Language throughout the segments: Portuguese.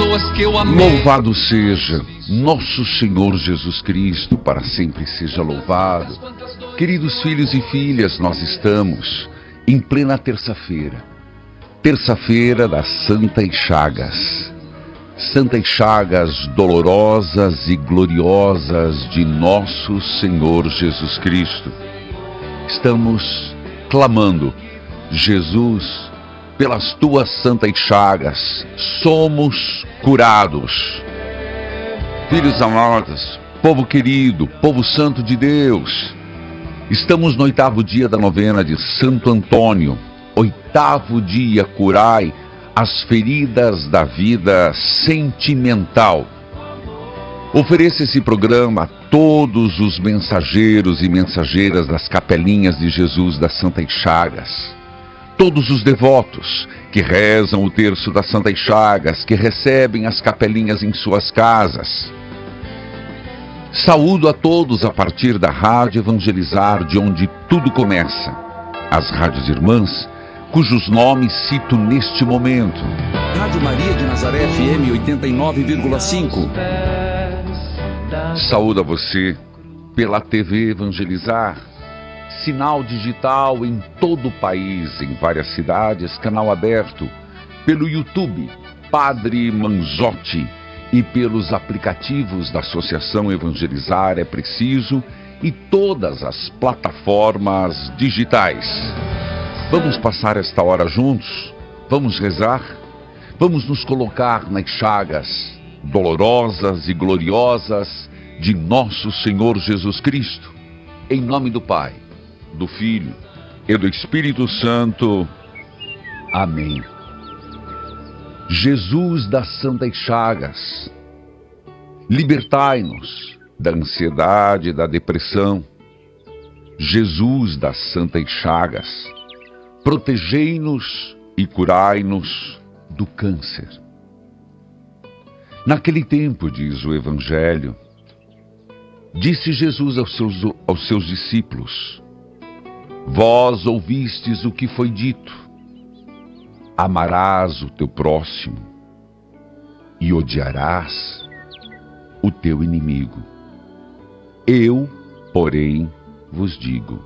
pessoas que eu amei. Louvado seja nosso Senhor Jesus Cristo, para sempre seja louvado. Queridos filhos e filhas, nós estamos em plena terça-feira. Terça-feira das Santas Chagas. Santas Chagas dolorosas e gloriosas de nosso Senhor Jesus Cristo. Estamos clamando: Jesus, pelas tuas santas chagas, somos curados. Filhos amados, povo querido, povo santo de Deus, estamos no 8º dia da novena de Santo Antônio. 8º dia, curai as feridas da vida sentimental. Ofereça esse programa a todos os mensageiros e mensageiras das capelinhas de Jesus das Santas Chagas. Todos os devotos que rezam o terço das Santas Chagas, que recebem as capelinhas em suas casas. Saúdo a todos a partir da Rádio Evangelizar, de onde tudo começa. As rádios irmãs, cujos nomes cito neste momento. Rádio Maria de Nazaré FM 89,5. Saúdo a você pela TV Evangelizar, sinal digital em todo o país, em várias cidades, canal aberto, pelo YouTube Padre Manzotti e pelos aplicativos da Associação Evangelizar é Preciso e todas as plataformas digitais. Vamos passar esta hora juntos? Vamos rezar? Vamos nos colocar nas chagas dolorosas e gloriosas de nosso Senhor Jesus Cristo. Em nome do Pai, do Filho e do Espírito Santo. Amém. Jesus das Santas Chagas, libertai-nos da ansiedade e da depressão. Jesus das Santas Chagas, protegei-nos e curai-nos do câncer. Naquele tempo, diz o Evangelho, disse Jesus aos seus discípulos: vós ouvistes o que foi dito, amarás o teu próximo e odiarás o teu inimigo. Eu, porém, vos digo: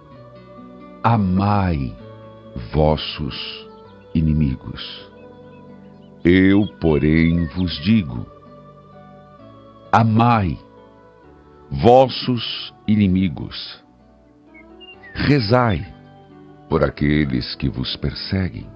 amai vossos inimigos. Eu, porém, vos digo: amai vossos inimigos. Rezai por aqueles que vos perseguem.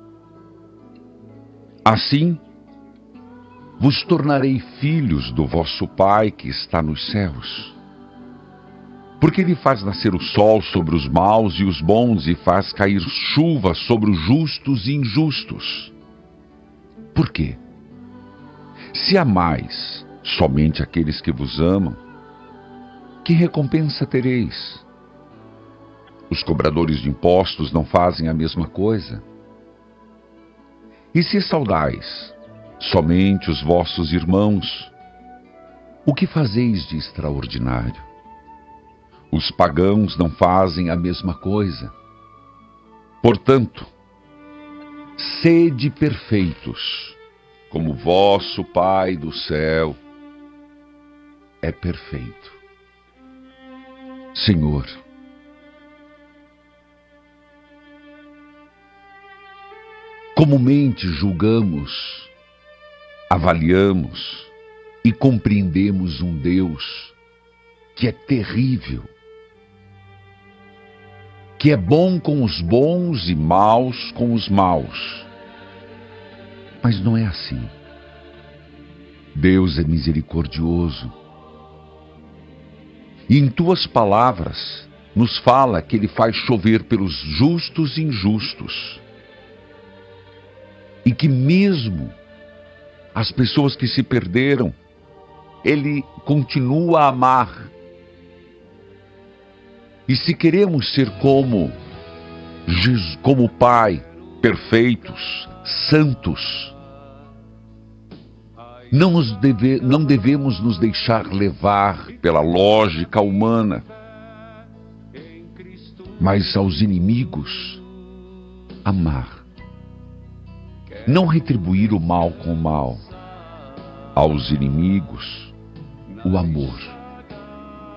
Assim, vos tornarei filhos do vosso Pai que está nos céus. Porque Ele faz nascer o sol sobre os maus e os bons e faz cair chuva sobre os justos e injustos. Por quê? Se amais somente aqueles que vos amam, que recompensa tereis? Os cobradores de impostos não fazem a mesma coisa? E se saudais somente os vossos irmãos, o que fazeis de extraordinário? Os pagãos não fazem a mesma coisa. Portanto, sede perfeitos, como vosso Pai do céu é perfeito. Senhor, comumente julgamos, avaliamos e compreendemos um Deus que é terrível, que é bom com os bons e maus com os maus. Mas não é assim. Deus é misericordioso. E em tuas palavras nos fala que Ele faz chover pelos justos e injustos. E que mesmo as pessoas que se perderam, Ele continua a amar. E se queremos ser como Jesus, como Pai, perfeitos, santos, não devemos nos deixar levar pela lógica humana, mas aos inimigos amar. Não retribuir o mal com o mal, aos inimigos o amor.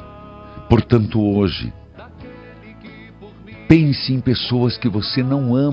Portanto, hoje, pense em pessoas que você não ama.